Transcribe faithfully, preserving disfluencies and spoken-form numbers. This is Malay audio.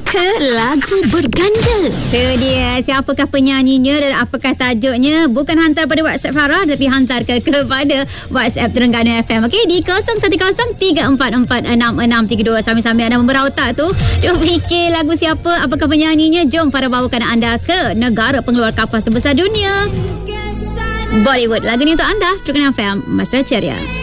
Suka lagu berganda. Itu dia. Siapakah penyanyinya dan apakah tajuknya? Bukan hantar pada WhatsApp Farah, tapi hantar ke kepada WhatsApp Terengganu F M. Okey, di kosong satu kosong tiga empat empat enam enam tiga dua. Sambil-sambil anda memberau otak tu, jom fikir lagu siapa, apakah penyanyinya. Jom Farah bawakan anda ke negara pengeluar kapas terbesar dunia, Bollywood. Lagu ni untuk anda, Terengganu F M, Mesra Ceria.